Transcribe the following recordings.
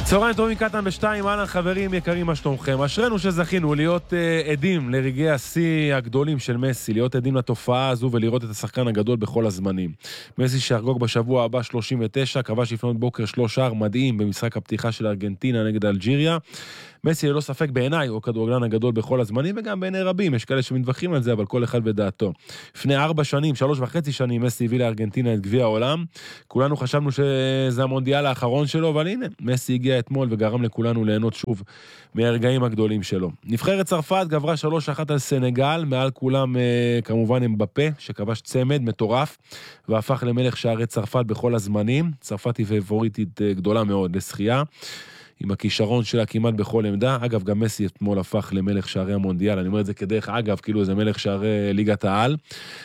צהריים טובים, קטן בשתיים, אהלן חברים יקרים, מה שלומכם? אשרנו שזכינו להיות עדים לרגעי השיא הגדולים של מסי, להיות עדים לתופעה הזו ולראות את השחקן הגדול בכל הזמנים. מסי שיחגוג בשבוע הבא 39, כבש לפנות בוקר 3 שער מדהים במשחק הפתיחה של ארגנטינה נגד אלג'יריה. מסי ללא ספק בעיניי הוא הכדורגלן הגדול בכל הזמנים, וגם בעיני רבים, יש כאלה שמתווכחים על זה, אבל כל אחד בדעתו. לפני 4 שנים, 3.5 שנים, מסי הביא לארגנטינה את גביע העולם. כולנו חשבנו שזה המונדיאל האחרון שלו, אבל הנה, מסי הגיע אתמול וגרם לכולנו ליהנות שוב מהרגעים הגדולים שלו. נבחרת צרפת גברה 3-1 על סנגל, מעל כולם כמובן אמבפה, שכבש צמד מטורף, והפך למלך שערי צרפת בכל הזמנים. צרפת היא פייבוריטית גדולה מאוד לשחייה, עם הכישרון שלה כמעט בכל עמדה. אגב, גם מסי אתמול הפך למלך שערי המונדיאל, אני אומר את זה כדרך אגב, כאילו זה מלך שערי ליגת העל.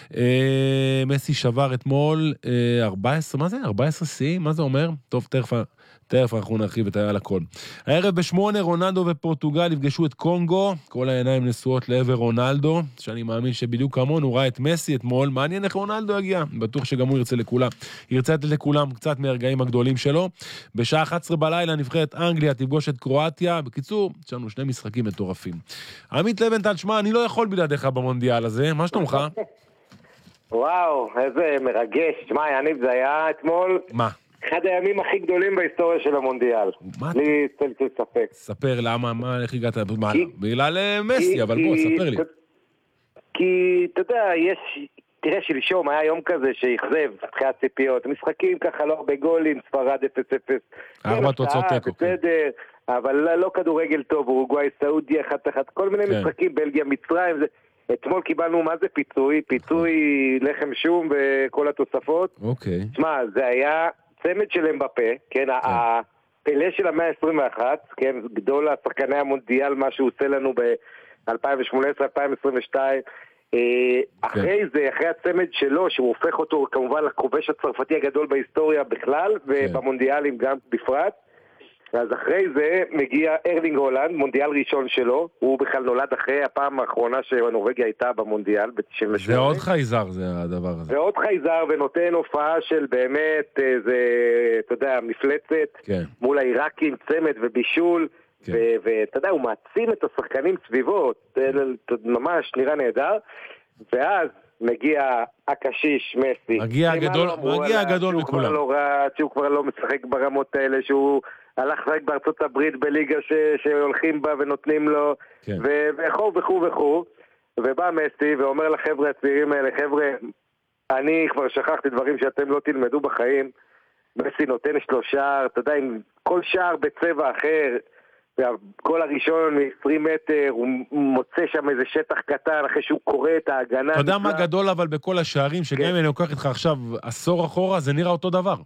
מסי שבר אתמול 14, מה זה? 14 שיאים? מה זה אומר? טוב, תכף אנחנו נרחיב את על הכל. הערב ב8, רונלדו ופורטוגל יפגשו את קונגו, כל העיניים נשואות לעבר רונלדו, שאני מאמין שבדיוק כמון הוא ראה את מסי אתמול, מעניין איך רונלדו יגיע, בטוח שגם הוא ירצה לתת לכולם קצת מהרגעים הגדולים שלו. בשעה 11 בלילה נבחרת אנגליה תפגוש את קרואטיה. בקיצור, יש לנו 2 משחקים מטורפים. עמית לבנטל, שמע, אני לא יכול בלעדיך במונדיאל הזה, מה שלומך? וואו, איזה מרגש. שמע, יניב, זה היה אתמול מה? אחד הימים הכי גדולים בהיסטוריה של המונדיאל. לי צל ספק. ספר למה, איך הגעת? בגלל מסי, אבל בוא, ספר לי. כי, אתה יודע, תראה שלשום היה יום כזה שיחזב, תחיית ציפיות, משחקים ככה לא הרבה גולים, ספרד 0-0. 4 תוצאות תיקו. בסדר, אבל לא כדורגל טוב, אורוגוואי, סעודיה, 1-1, כל מיני משחקים, בלגיה, מצרים, אתמול קיבלנו מה זה פיצוי לחם שום וכל התוספות. אוקיי. תשמע, זה היה צמד של אמבפה, כן, הפלא של ה-121, כן, גדול השחקני המונדיאל, מה שהוא עושה לנו ב-2018-2022, אחרי זה, אחרי הצמד שלו, שהוא הופך אותו כמובן לכובש הצרפתי הגדול בהיסטוריה בכלל, ובמונדיאלים גם בפרט, אז אחרי זה מגיע ארלינג הולנד, מונדיאל ראשון שלו, הוא בכלל נולד אחרי הפעם האחרונה שנורווגיה הייתה במונדיאל, ב-98. זה עוד חייזר, זה הדבר הזה. זה עוד חייזר, ונותן הופעה של באמת, זה, אתה יודע, מפלצת, כן. מול העיראקים, צמד ובישול, כן. ואתה יודע, הוא מעצים את השחקנים סביבו, ממש נראה נהדר, ואז מגיע הקשיש מסי. מגיע הגדול מכולם. שהוא כבר לא משחק ברמות האלה, שהוא הלך רק בארצות הברית בליגה שהולכים בה ונותנים לו, כן. וכו'. ובא מסי ואומר לחבר'ה הצעירים האלה, חבר'ה, אני כבר שכחתי דברים שאתם לא תלמדו בחיים. מסי נותן 3 שער, אתה יודע, עם כל שער בצבע אחר, והכל הראשון מ-20 מטר, הוא מוצא שם איזה שטח קטן אחרי שהוא קורא את ההגנה. אתה יודע מה גדול אבל בכל השערים, שגם אם אני לוקח איתך עכשיו עשור אחורה, זה נראה אותו דבר.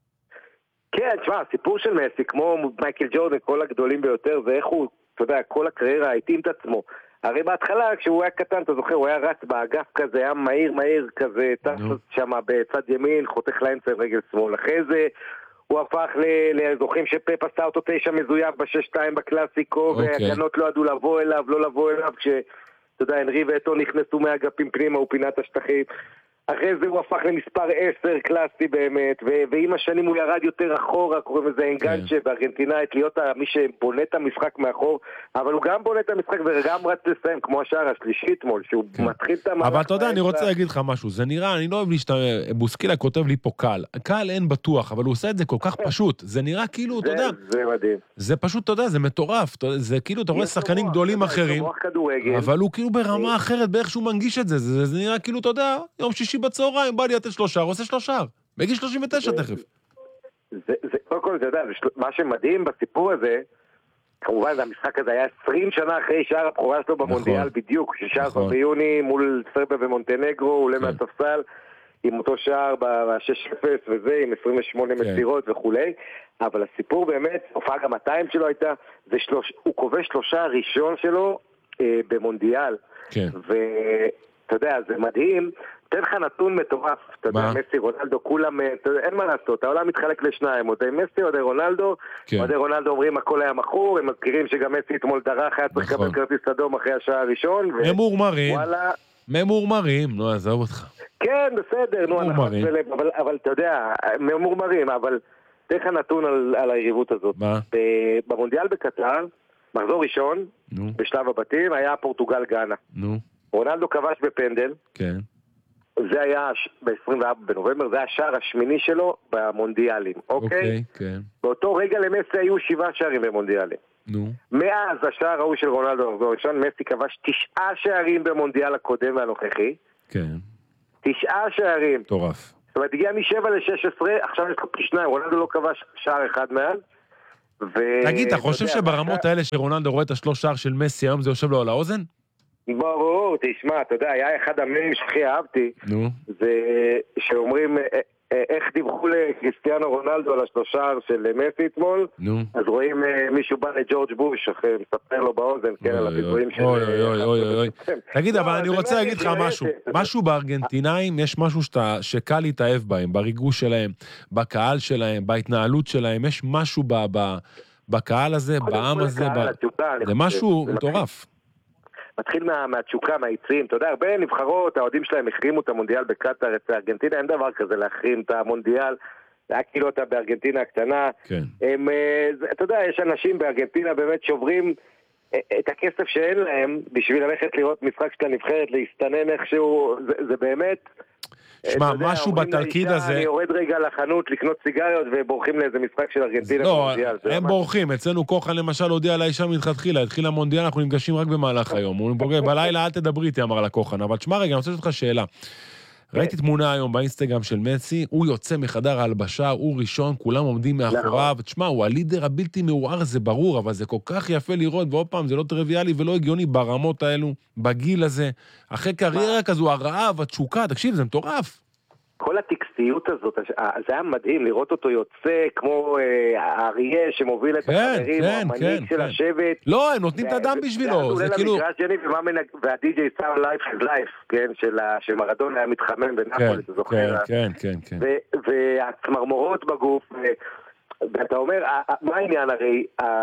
כן, תשמע, הסיפור של מסי, כמו מייקל ג'ורדן, כל הגדולים ביותר, זה איך הוא, אתה יודע, כל הקריירה התאים את עצמו. הרי בהתחלה, כשהוא היה קטן, אתה זוכר, הוא היה רץ באגף כזה, היה מהיר כזה, טס שם בצד ימין, חותך לאמצע עם רגל שמאל. אחרי זה הוא הפך לזוכים שפפ עשה אותו 9 מזויף ב-6-2 בקלאסיקו, והגנות לא ידעו לא לבוא אליו, כשאתה יודע, הנרי ואתו נכנסו מהאגפים פנימה, הוא פינת השטחים. אחרי זה הוא הפך למספר 10 קלאסי באמת, ועם השנים הוא ירד יותר אחורה, קוראים לזה אנגנצ'ה בארגנטינאית, להיות מי שבונה את המשחק מאחור, אבל הוא גם בונה את המשחק וגם רץ לסיים, כמו השער השלישי אתמול, שהוא מתחיל את המהלך. אבל אתה יודע, אני רוצה להגיד לך משהו, זה נראה, אני לא אוהב בוסקילה כותב לי פה קל אין בטוח, אבל הוא עושה את זה כל כך פשוט, זה נראה כאילו, אתה יודע, זה מדהים. זה פשוט, אתה יודע, זה מטורף, זה כאילו, אתה רואה שחקנים גדולים אחרים, אבל הוא כאילו ברמה אחרת, באיך שהוא מנגיש את זה, זה נראה כאילו, אתה יודע, יום שישי בצהריים, בא לי לתת 3 שער, עושה 3 שער. בגיל 39 תכף. קודם כל, אתה יודע, מה שמדהים בסיפור הזה, כמובן, המשחק הזה היה 20 שנה אחרי שער הבכורה שלו במונדיאל, בדיוק, 16 ביוני מול סרביה ומונטנגרו, הוא עולה מהספסל עם אותו שער ב-6-0 וזה, עם 28 מסירות וכולי, אבל הסיפור באמת, הופעה גם 200 שלו הייתה, הוא כובש 3 הראשון שלו במונדיאל. ואתה יודע, זה מדהים, תן לך נתון מטורף, אתה יודע, מסי, רונלדו, כולם, אין מה לעשות, העולם מתחלק לשניים, עוד מסי, עוד רונלדו, עוד רונלדו אומרים הכל היה מכור, הם מזכירים שגם מסי אתמול דרך, היה צריך לקבל כרטיס אדום אחרי השעה הראשון, ממורמרים, נו, עזוב אותך. כן, בסדר, נו, אבל אתה יודע, ממורמרים, אבל תכף נתון על היריבות הזאת. מה? במונדיאל בקטר, מחזור ראשון, בשלב הבתים, היה פורטוגל גאנה. רונלדו כבש בפנדל. כן. זה היה ב-24 בנובמבר, זה היה השער השמיני שלו במונדיאלים, אוקיי? כן. באותו רגע למסי היו 7 שערים במונדיאלים. מאז השער ההוא של רונלדו במחזור ראשון, מסי כבש 9 שערים במונדיאל הקודם והנוכחי. כן. 9 שערים. מטורף. זאת אומרת, הגיע מ7 ל-16, עכשיו יש לו פי 2, רונלדו לא כבש שער אחד מאז. תגיד, אתה חושב שברמות האלה שרונלדו רואה את השלוש שער של מסי, היום זה יושב לו על האוזן? ברור, תשמע, אתה יודע, היה אחד המילים שהכי אהבתי, זה שאומרים, איך דיווחו לקריסטיאנו רונלדו על השלושה של מסי אתמול, אז רואים מישהו בא לג'ורג' בוש, מספר לו באוזן, כן, על הפיצויים של... אוי. תגיד, אבל אני רוצה להגיד לך משהו בארגנטינאים, יש משהו שקל להתאהב בהם, בריגוש שלהם, בקהל שלהם, בהתנהלות שלהם, יש משהו בקהל הזה, בעם הזה, זה משהו מטורף. מתחיל מהתשוקה, מהיצרים, אתה יודע, הרבה נבחרות, האוהדים שלהם החרימו את המונדיאל בקטר, אצל ארגנטינה, אין דבר כזה להחרים את המונדיאל, זה היה כאילו אותה בארגנטינה הקטנה. כן. אתה יודע, יש אנשים בארגנטינה באמת שוברים את הכסף שאין להם, בשביל ללכת לראות משחק של הנבחרת, להסתנן איכשהו, זה באמת... שמע, משהו בתלכיד הזה... אני יורד רגע לחנות לקנות סיגריות ובורחים לאיזה משחק של ארגנטינה. לא, הם בורחים. אצלנו כוחן למשל הודיע לאישה מתחילה, התחיל המונדיאל, אנחנו נפגשים רק במהלך היום. הוא בוגר, בלילה אל תדברי איתי, אמר לה כוחן. אבל תשמע רגע, אני רוצה לשאול אותך שאלה. ראיתי תמונה היום באינסטגרם של מסי, הוא יוצא מחדר ההלבשה, הוא ראשון, כולם עומדים מאחוריו. תשמע, הוא הלידר הבלתי מעורער, זה ברור, אבל זה כל כך יפה לראות, ועוד פעם, זה לא טריוויאלי ולא הגיוני ברמות האלו, בגיל הזה. אחרי קריירה כזו, הרעב, התשוקה, תקשיב, זה מטורף. כל הטקסטיות הזאת, זה היה מדהים לראות אותו יוצא כמו האריה שמוביל את החברים, או המנהיג של השבט. לא, הם נותנים את הדם בשבילו, זה כאילו... והדי-ג'יי סאר לייף is life, כן, של מרדונה היה מתחמם בנאפולי, אתה זוכר? כן. והצמרמורות בגוף, ואתה אומר, מה העניין הרי?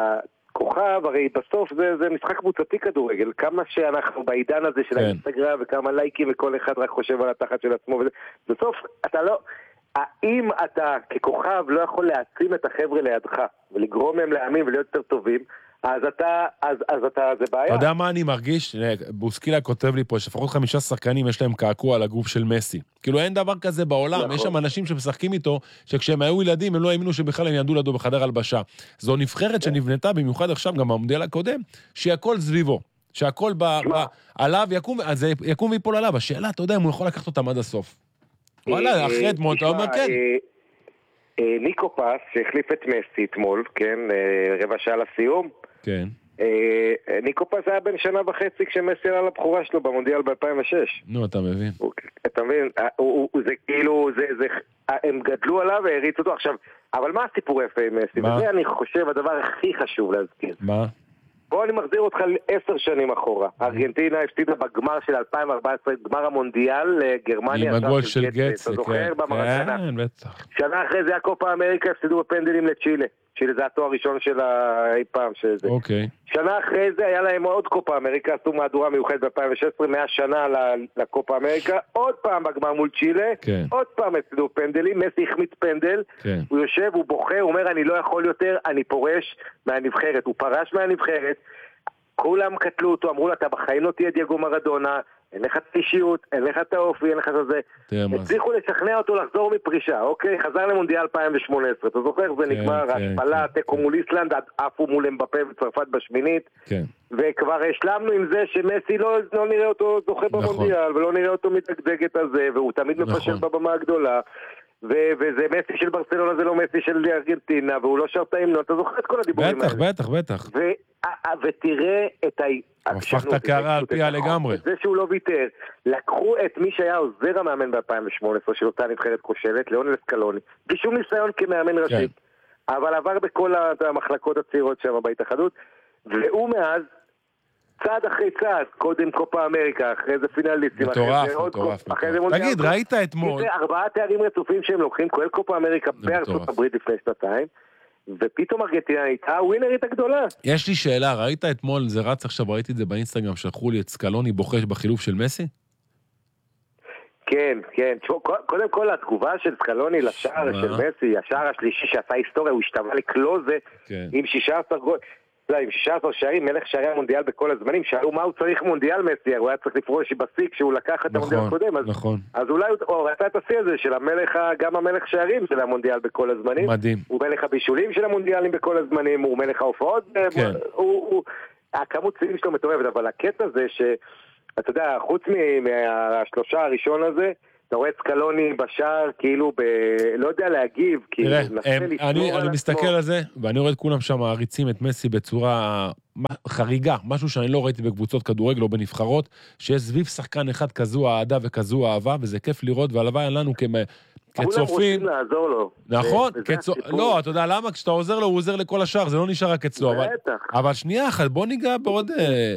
כוכב, הרי בסוף זה משחק קבוצתי כדורגל, כמה שאנחנו בעידן הזה של האינסטגרם וכמה לייקים וכל אחד רק חושב על התחת של עצמו וזה, בסוף אתה לא, האם אתה ככוכב לא יכול להעצים את החבר'ה לידך ולגרום להם להאמין ולהיות יותר טובים, אז אתה, זה בעיה. אתה יודע מה אני מרגיש? בוסקילה כותב לי פה, שפחות 5 שחקנים יש להם קעקוע על הגוף של מסי. כאילו אין דבר כזה בעולם, יש שם אנשים שמשחקים איתו, שכשהם היו ילדים הם לא האמינו שבכלל הם יעדו לדו בחדר הלבשה. זו נבחרת שנבנתה במיוחד עכשיו גם במונדיאל הקודם, שהכל סביבו, שהכל עליו יקום ויפול עליו. השאלה, אתה יודע אם הוא יכול לקחת אותם עד הסוף. וואלה, אחרי אתמול, אתה אומר כן. ניקו פס, שהחליף את מסי אתמול, כן, רבע שעה לסיום. כן. ניקו פס היה בן 1.5 שנה כשמסי עלה לבחורה שלו במונדיאל ב-2006. נו, אתה מבין. אתה מבין, זה כאילו, הם גדלו עליו והריצו אותו עכשיו, אבל מה הסיפור יפה עם מסי? וזה אני חושב הדבר הכי חשוב להזכיר. מה? בוא אני מחזיר אותך 10 שנים אחורה. ארגנטינה הפסידה בגמר של 2014, גמר המונדיאל לגרמניה. עם הגול של גצה, אתה זוכר במרקנה? כן, בטח. שנה אחרי זה הקופה אמריקה הפסידו בפנדלים לצ'ילה. צ'ילה זה התואר הראשון של אי פעם שזה. אוקיי. שנה אחרי זה היה להם עוד קופה אמריקה, עשו מהדורה מיוחדת ב-2016, 100 שנה לקופה אמריקה, עוד פעם בגמר מול צ'ילה, עוד פעם הפסידו פנדלים, מסי החמיץ פנדל, הוא יושב, הוא בוחר, הוא אומר אני לא יכול יותר, אני פורש מהנבחרת, הוא פרש מהנבחרת, כולם קטלו אותו, אמרו לה אתה בחיים לא תהיה דייגו מרדונה, אין לך אישיות, אין לך את האופי, אין לך את זה. הצליחו לשכנע אותו לחזור מפרישה, אוקיי? חזר למונדיאל 2018, אתה זוכר? זה נגמר, השפלה, תיקו מול איסלנד, עפו מול אמבפה וצרפת בשמינית, וכבר השלמנו עם זה שמסי לא נראה אותו זוכה במונדיאל, ולא נראה אותו מתגדג את הזה, והוא תמיד מפשל בבמה הגדולה, וזה מסי של ברצלונה, זה לא מסי של ארגנטינה, והוא לא שר את ההמנון, אתה זוכר את כל הדיבורים האלה. בטח. ותראה את הפך את הקערה על פיה לגמרי. זה שהוא לא ויתר. לקחו את מי שהיה עוזר המאמן ב-2018 של אותה נבחרת כושלת, ליאונל סקלוני, בלי שום ניסיון כמאמן ראשי. אבל עבר בכל המחלקות הצעירות שם בהתאחדות, והוא מאז צעד אחרי צעד, קודם קופה אמריקה, אחרי זה פינליסטים, מטורף. תגיד, ראית אתמול? זה 4 תארים רצופים שהם לוקחים, כולל קופה אמריקה בארצות הברית לפני 2 ופתאום ארגנטינה הייתה הווינרית הגדולה. יש לי שאלה, ראית אתמול, זה רץ עכשיו, ראיתי את זה באינסטגרם, שלחו לי את סקלוני בוחש בחילוף של מסי? כן, כן. קודם כל, התגובה של סקלוני לשער של מסי, השער השלישי שעשה היסטוריה, הוא השתווה לקלוזה עם 16 גול. עם 16 שערים, מלך שערי המונדיאל בכל הזמנים, שאלו מה הוא צריך מונדיאל מסי, הוא היה צריך לפרוש בשיא כשהוא לקח את המונדיאל הקודם, אז אולי הוא רצה את השיא הזה של גם המלך שערים של המונדיאל בכל הזמנים, הוא מלך הבישולים של המונדיאלים בכל הזמנים, הוא מלך ההופעות, הכמות צילים שלו מטורפת, אבל הקטע זה שאתה יודע, חוץ מהשלושה הראשון הזה, אתה רואה את סקלוני בשער, כאילו, לא יודע להגיב, תראה, אני מסתכל על זה, ואני רואה את כולם שם מעריצים את מסי בצורה חריגה, משהו שאני לא ראיתי בקבוצות כדורגל או בנבחרות, שיש סביב שחקן אחד כזו אהדה וכזו אהבה, וזה כיף לראות, והלוואי לנו כצופים. כולם רוצים לעזור לו. נכון, לא, אתה יודע למה? כשאתה עוזר לו, הוא עוזר לכל השאר, זה לא נשאר רק אצלו. אבל שנייה אחת, בוא ניגע בעוד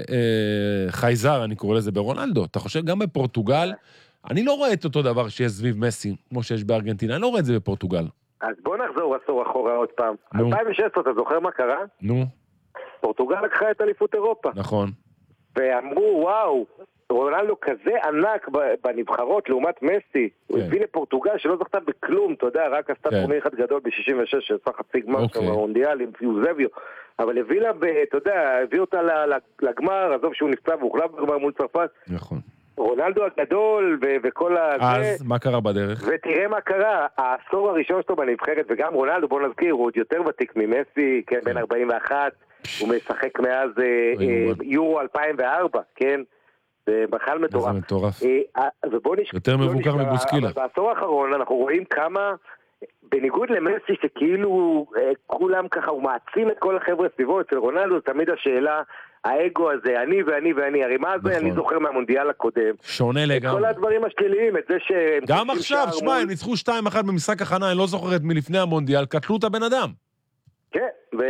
חייזר, אני קורא לזה, ברונלדו. אתה חושב, גם בפורטוגל, אני לא רואה את אותו דבר שיש סביב מסי, כמו שיש בארגנטינה, אני לא רואה את זה בפורטוגל. אז בוא נחזור עשור אחורה עוד פעם. 2016, אתה זוכר מה קרה? נו. פורטוגל לקחה את אליפות אירופה. נכון. ואמרו, וואו, רונלדו כזה ענק בנבחרות לעומת מסי. הוא הביא לפורטוגל שלא זכתה בכלום, אתה יודע, רק עשתה טורניר אחד גדול ב-66, שעשה חצי גמר שם במונדיאל עם פיוזביו. אבל הביא לה, אתה יודע, הביא אותה לגמר, עזוב שהוא נפצע והוחלף בגמר מול צרפת. נכון. רונלדו הגדול וכל אז מה קרה בדרך? ותראה מה קרה, העשור הראשון שלו בנבחרת, וגם רונלדו, בוא נזכיר, הוא עוד יותר ותיק ממסי, כן, בין 41, הוא משחק מאז יורו 2004, כן, זה בכלל מטורף. יותר מבוקר מבוסקילה. בעשור האחרון אנחנו רואים כמה, בניגוד למסי שכאילו כולם ככה, הוא מעצים את כל החבר'ה סביבו, אצל רונלדו תמיד השאלה, האגו הזה, אני ואני ואני, הרי מה זה אני זוכר מהמונדיאל הקודם. שונה לגמרי. את כל הדברים השליליים, את זה שהם... גם עכשיו, שמע, הם ניצחו 2-1 במשחק הכנה, אני לא זוכרת מלפני המונדיאל, קטלו את הבן אדם. כן,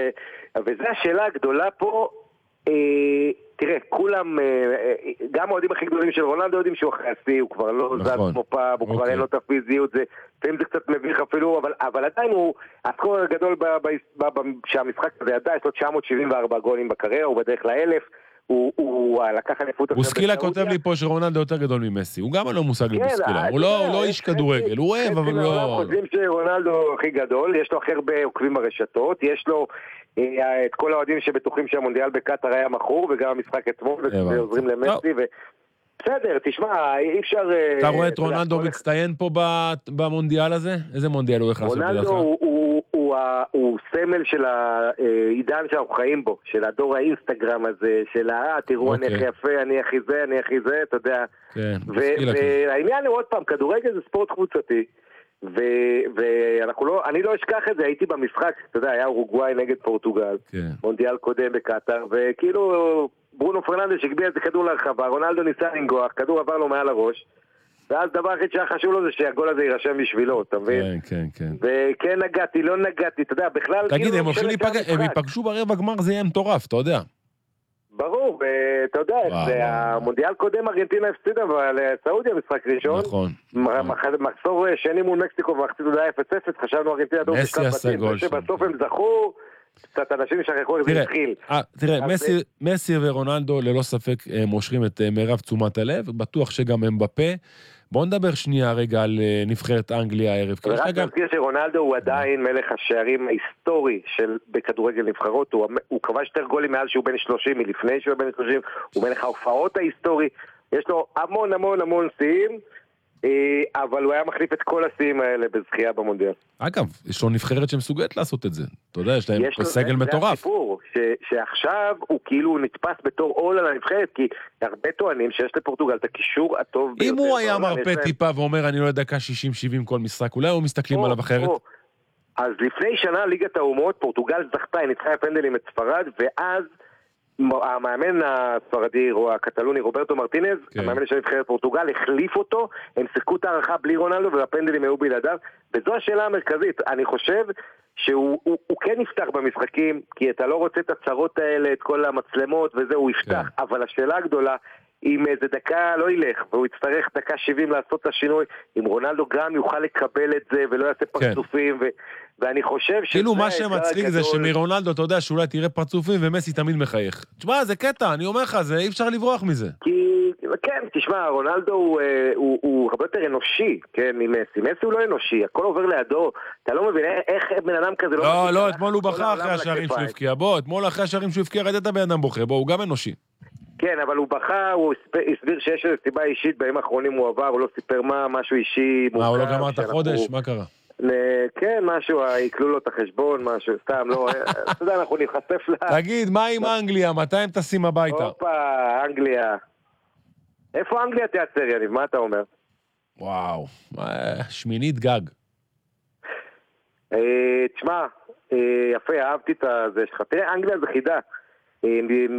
וזו השאלה הגדולה פה, תראה, כולם, גם האוהדים הכי גדולים של רונלדו יודעים שהוא אחרי השיא, הוא כבר לא זז כמו פעם, הוא כבר אין לו את הפיזיות, לפעמים זה קצת מביך אפילו, אבל עדיין הוא, הסקור הגדול שהמשחק הזה ידע, יש לו 974 גולים בקריירה, הוא בדרך ל-1000, הוא לקח אליפות... בוסקילה כותב לי פה שרונלדו יותר גדול ממסי, הוא גם לא מושג לבוסקילה, הוא לא איש כדורגל, הוא אוהב, אבל לא... חושבים שרונלדו הכי גדול, יש לו הכי הרבה עוקבים ברשתות, יש לו את כל האוהדים שבטוחים שהמונדיאל בקטר היה מכור, וגם המשחק אתמול, ועוזרים למסי, בסדר, תשמע, אי אפשר... אתה רואה את רונלדו מצטיין פה במונדיאל הזה? איזה מונדיאל הוא יכול לעשות בדרך כלל? רונלדו הוא סמל של העידן שאנחנו חיים בו, של הדור האינסטגרם הזה, של תראו אני הכי יפה, אני הכי זה, אני הכי זה, אתה יודע. והעניין הוא עוד פעם, כדורגל זה ספורט קבוצתי, ואני לא אשכח את זה, הייתי במשחק, אתה יודע, היה אורוגוואי נגד פורטוגל, מונדיאל קודם בקטר, וכאילו ברונו פרננדש הגביע את כדור להרחבה, רונלדו ניסה לנגוח, כדור עבר לו מעל הראש, ואז דבר אחד שהיה חשוב לו זה שהגול הזה יירשם בשבילו, אתה מבין? כן, כן. וכן נגעתי, לא נגעתי, אתה יודע, בכלל... תגיד, הם הולכים הם ייפגשו ברבע גמר, זה יהיה מטורף, אתה יודע. ברור, ואתה יודע, המונדיאל קודם ארגנטינה הפסידה, אבל סעודיה משחק ראשון. נכון. מחסור שני מול מקסיקו ומחצית הודעה 0-0, חשבנו ארגנטינה דור בשלב בתים, שבסוף הם זכו, קצת אנשים שכחו איך זה התחיל. תראה, מסי ורונלדו ללא ספק מושכים את מירב תשומת הלב, בטוח שגם הם בפה. בואו נדבר שנייה רגע על נבחרת אנגליה הערב. ורק נזכיר שרונלדו הוא עדיין מלך השערים ההיסטורי בכדורגל נבחרות, הוא כבש יותר גולים מאז שהוא בן 30, מלפני שהוא בן 30, הוא מלך ההופעות ההיסטורי, יש לו המון המון המון שיאים, אבל הוא היה מחליף את כל השיאים האלה בזכייה במונדיאל. אגב, יש לו נבחרת שמסוגלת לעשות את זה. אתה יודע, יש להם סגל מטורף. זה הסיפור, שעכשיו הוא כאילו נתפס בתור עול על הנבחרת, כי הרבה טוענים שיש לפורטוגל את הקישור הטוב ביותר. אם הוא היה מרפא טיפה ואומר, אני לא יודע, דקה 60-70 כל משחק, אולי הוא מסתכלים עליו אחרת? אז לפני שנה, ליגת האומות, פורטוגל זכתה, היא ניצחה הפנדלים את ספרד, ואז המאמן הספרדי או הקטלוני רוברטו מרטינז, המאמן של נבחרת פורטוגל, החליף אותו, הם שיחקו את הערכה בלי רונלדו והפנדלים היו בלעדיו, וזו השאלה המרכזית. אני חושב שהוא כן יפתח במשחקים, כי אתה לא רוצה את הצרות האלה, את כל המצלמות וזה, הוא יפתח, אבל השאלה הגדולה, אם איזה דקה לא ילך, והוא יצטרך דקה 70 לעשות את השינוי, אם רונלדו גם יוכל לקבל את זה ולא יעשה פרצופים, ואני חושב כאילו מה שמצחיק זה שמרונלדו, אתה יודע, שאולי תראה פרצופים ומסי תמיד מחייך. תשמע, זה קטע, אני אומר לך, אי אפשר לברוח מזה. כן, תשמע, רונלדו הוא הרבה יותר אנושי, כן, ממסי. מסי הוא לא אנושי, הכל עובר לידו. אתה לא מבין איך בן אדם כזה לא... לא, אתמול הוא בכה אחרי השערים שהוא הבקיע. אתמול אחרי השערים שהוא הבקיע, ראית הבן אדם בוכה. הוא גם אנושי. כן, אבל הוא בכה, הוא הסביר שיש איזו סיבה אישית, בימים האחרונים הוא עבר, הוא לא סיפר משהו אישי. הוא לא גמר את החודש? מה קרה? כן, משהו, יקלו לו את החשבון, משהו, סתם, לא, אתה יודע, אנחנו נחשף תגיד, מה עם אנגליה? מתי הם טסים הביתה? הופה, אנגליה. איפה אנגליה תייצר, יניב? מה אתה אומר? וואו, שמינית גג. תשמע, יפה, אהבתי את זה שלך. תראה, אנגליה זה חידה.